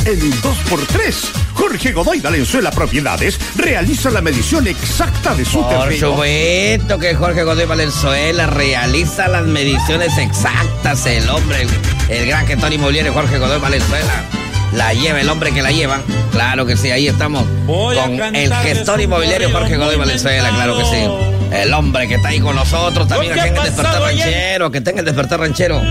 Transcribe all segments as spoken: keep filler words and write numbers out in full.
en un dos por tres. Jorge Godoy Valenzuela Propiedades realiza la medición exacta de su Por terreno. Por supuesto que Jorge Godoy Valenzuela realiza las mediciones exactas. El hombre, el, el gran gestor inmobiliario Jorge Godoy Valenzuela. La lleva el hombre que la lleva. Claro que sí, ahí estamos con el gestor inmobiliario Jorge Godoy Valenzuela, claro que sí. El hombre que está ahí con nosotros también aquí en el Despertar Ranchero, que está en el Despertar Ranchero.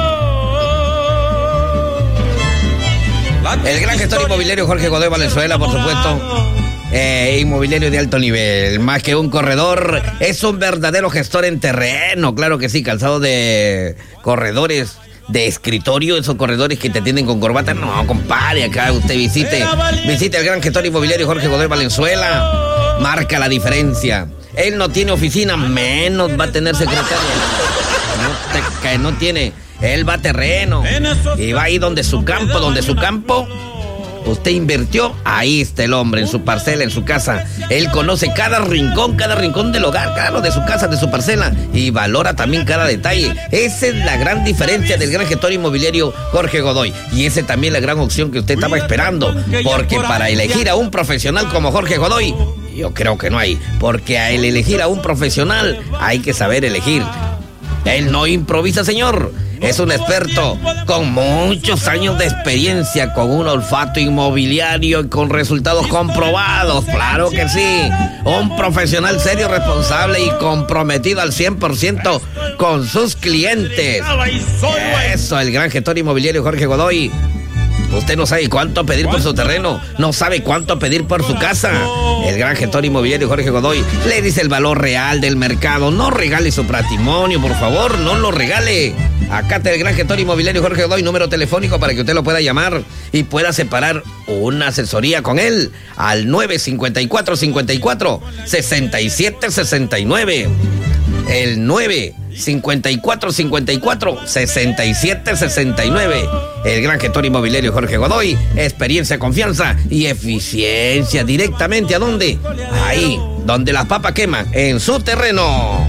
El gran gestor inmobiliario Jorge Godoy Valenzuela, por supuesto. Eh, inmobiliario de alto nivel, más que un corredor, es un verdadero gestor en terreno, claro que sí, calzado de corredores de escritorio, esos corredores que te atienden con corbata. No, compadre, acá usted visite, visite al gran gestor inmobiliario Jorge Godoy Valenzuela, marca la diferencia. Él no tiene oficina, menos va a tener secretaria. No, te, que no tiene, él va a terreno y va ahí donde su campo, donde su campo usted invirtió, ahí está el hombre, en su parcela, en su casa. Él conoce cada rincón, cada rincón del hogar, cada lo de su casa, de su parcela, y valora también cada detalle. Esa es la gran diferencia del gran gestor inmobiliario Jorge Godoy. Y esa es también la gran opción que usted estaba esperando. Porque para elegir a un profesional como Jorge Godoy, yo creo que no hay. Porque al elegir a un profesional, hay que saber elegir. Él no improvisa, señor. Es un experto con muchos años de experiencia, con un olfato inmobiliario y con resultados comprobados. Claro que sí. Un profesional serio, responsable y comprometido al cien por ciento con sus clientes. Eso, el gran gestor inmobiliario Jorge Godoy. Usted no sabe cuánto pedir por su terreno, no sabe cuánto pedir por su casa. El gran gestor inmobiliario Jorge Godoy le dice el valor real del mercado. No regale su patrimonio, por favor, no lo regale. Acá está el gran gestor inmobiliario Jorge Godoy, número telefónico para que usted lo pueda llamar y pueda separar una asesoría con él al nueve cinco cuatro, cinco cuatro, seis siete seis nueve. El nueve cinco cuatro, cinco cuatro, seis siete seis nueve. El gran gestor inmobiliario Jorge Godoy. Experiencia, confianza y eficiencia. Directamente a dónde? Ahí, donde las papas queman, en su terreno.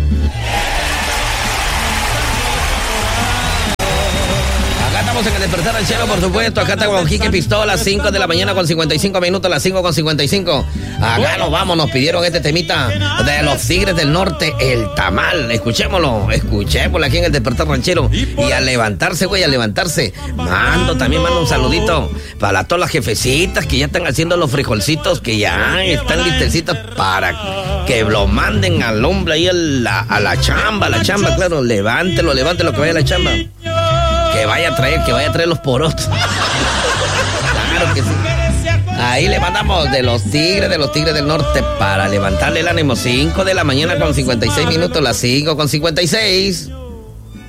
En el Despertar Ranchero, por supuesto. Acá está con Quique Pistola, cinco de la mañana con cincuenta y cinco minutos, las cinco con cincuenta y cinco. Acá nos vamos, nos pidieron este temita de los Tigres del Norte, el tamal. Escuchémoslo, escuchémoslo aquí en el Despertar Ranchero. Y a levantarse, güey, a levantarse. Mando, también mando un saludito para todas las jefecitas que ya están haciendo los frijolcitos, que ya están listecitas para que lo manden al hombre ahí a la, a la chamba, a la chamba, claro. Levántelo, levántelo, que vaya a la chamba. Que vaya a traer, que vaya a traer los porotos. Claro que sí. Ahí le mandamos de los Tigres, de los Tigres del Norte, para levantarle el ánimo. cinco de la mañana con cincuenta y seis minutos, las cinco con cincuenta y seis.